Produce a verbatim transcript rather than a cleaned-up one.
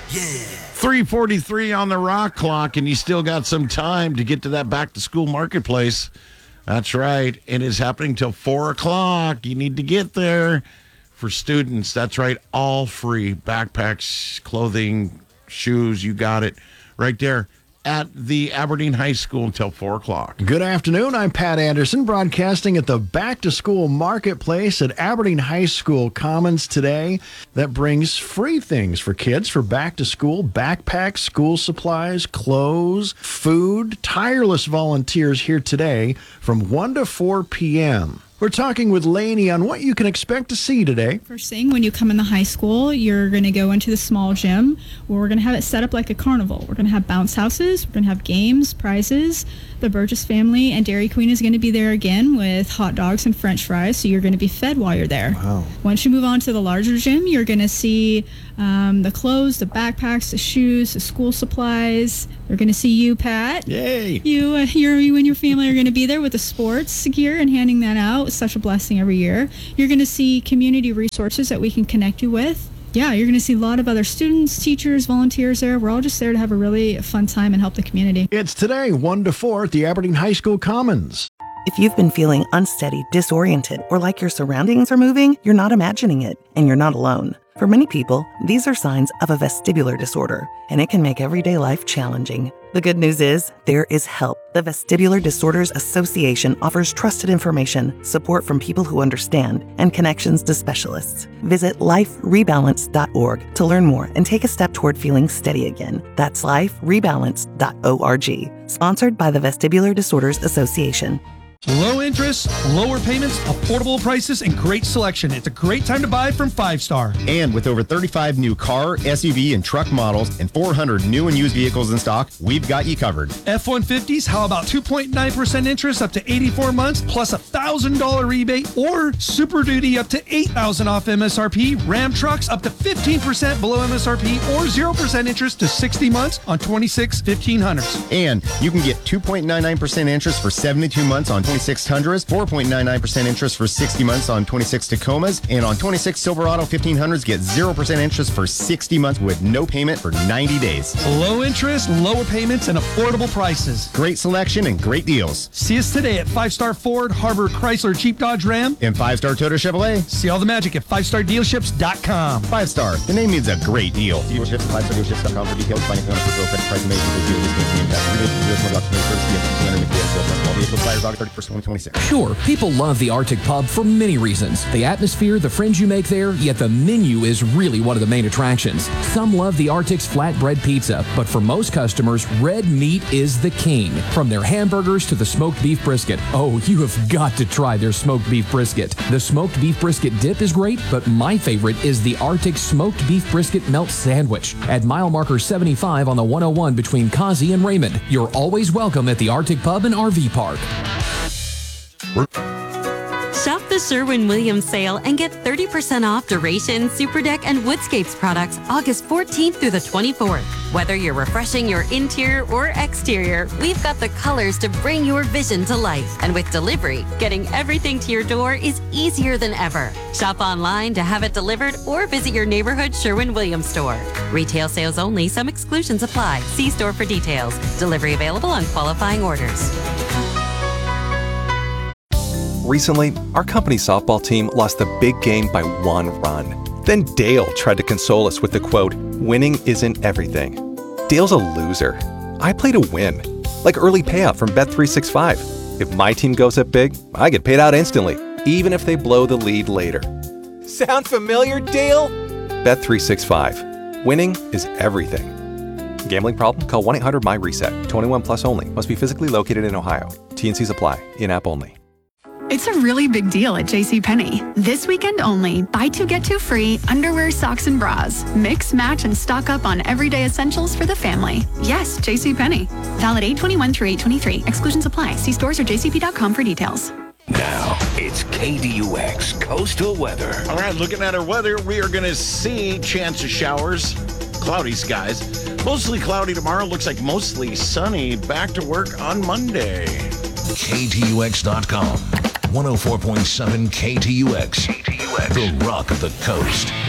Yeah. three forty-three on the rock clock, and you still got some time to get to that back-to-school marketplace. That's right. It is happening till four o'clock. You need to get there for students. That's right. All free. Backpacks, clothing, shoes. You got it right there at the Aberdeen High School until four o'clock. Good afternoon. I'm Pat Anderson, broadcasting at the back-to-school marketplace at Aberdeen High School Commons today. That brings free things for kids for back-to-school: backpacks, school supplies, clothes, food. Tireless volunteers here today from one to four p.m. We're talking with Lainey on what you can expect to see today. First thing, when you come in the high school, you're going to go into the small gym where we're going to have it set up like a carnival. We're going to have bounce houses, we're going to have games, prizes. The Burgess family and Dairy Queen is going to be there again with hot dogs and French fries, so you're going to be fed while you're there. Wow. Once you move on to the larger gym, you're going to see um, the clothes, the backpacks, the shoes, the school supplies. They're going to see you, Pat. Yay. You, uh, you, you and your family are going to be there with the sports gear and handing that out. It's such a blessing every year. You're going to see community resources that we can connect you with. Yeah, you're going to see a lot of other students, teachers, volunteers there. We're all just there to have a really fun time and help the community. It's today, one to four at the Aberdeen High School Commons. If you've been feeling unsteady, disoriented, or like your surroundings are moving, you're not imagining it, and you're not alone. For many people, these are signs of a vestibular disorder, and it can make everyday life challenging. The good news is, there is help. The Vestibular Disorders Association offers trusted information, support from people who understand, and connections to specialists. Visit life rebalance dot org to learn more and take a step toward feeling steady again. That's life rebalance dot org. Sponsored by the Vestibular Disorders Association. Low interest, lower payments, affordable prices, and great selection. It's a great time to buy from Five Star. And with over thirty-five new car, S U V, and truck models and four hundred new and used vehicles in stock, we've got you covered. F one fifties, how about two point nine percent interest up to eighty-four months plus a one thousand dollars rebate, or Super Duty up to eight thousand dollars off M S R P, Ram trucks up to fifteen percent below M S R P, or zero percent interest to sixty months on twenty-six fifteen hundreds. And you can get two point nine nine percent interest for seventy-two months on twenty-six hundreds, four point nine nine percent interest for sixty months on twenty-six Tacomas, and on twenty-six Silverado fifteen hundreds, get zero percent interest for sixty months with no payment for ninety days. Low interest, lower payments, and affordable prices. Great selection and great deals. See us today at Five Star Ford, Harbor Chrysler Jeep Dodge Ram, and Five Star Toyota Chevrolet. See all the magic at five star dealerships dot com. Five Star, the name means a great deal. Dealerships at five star dealerships dot com for details. Finding on for credit price and major deal discounts and impact. Related to this one, Doctor Vehicles expires August thirty-first, twenty twenty-six. Sure, people love the Arctic Pub for many reasons. The atmosphere, the friends you make there, yet the menu is really one of the main attractions. Some love the Arctic's flatbread pizza, but for most customers, red meat is the king. From their hamburgers to the smoked beef brisket. Oh, you have got to try their smoked beef brisket. The smoked beef brisket dip is great, but my favorite is the Arctic smoked beef brisket melt sandwich. At mile marker seventy-five on the one oh one between Causey and Raymond. You're always welcome at the Arctic Pub and R V Park. Shop the Sherwin-Williams sale and get thirty percent off Duration, Super Deck, and Woodscapes products August fourteenth through the twenty-fourth. Whether you're refreshing your interior or exterior, we've got the colors to bring your vision to life. And with delivery, getting everything to your door is easier than ever. Shop online to have it delivered or visit your neighborhood Sherwin-Williams store. Retail sales only. Some exclusions apply. See store for details. Delivery available on qualifying orders. Recently, our company's softball team lost the big game by one run. Then Dale tried to console us with the quote, "Winning isn't everything." Dale's a loser. I play to win. Like early payout from Bet three sixty-five. If my team goes up big, I get paid out instantly, even if they blow the lead later. Sound familiar, Dale? Bet three sixty-five. Winning is everything. Gambling problem? Call one eight hundred M Y reset. twenty-one plus only. Must be physically located in Ohio. T N Cs apply. In-app only. It's a really big deal at JCPenney. This weekend only, buy two, get two free underwear, socks, and bras. Mix, match, and stock up on everyday essentials for the family. Yes, JCPenney. Valid eight twenty-one through eight twenty-three. Exclusions apply. See stores or j c p dot com for details. Now, it's K D U X Coastal Weather. All right, looking at our weather, we are going to see chance of showers, cloudy skies. Mostly cloudy tomorrow. Looks like mostly sunny. Back to work on Monday. K T U X dot com. one oh four point seven K T U X. K T U X. The Rock of the Coast.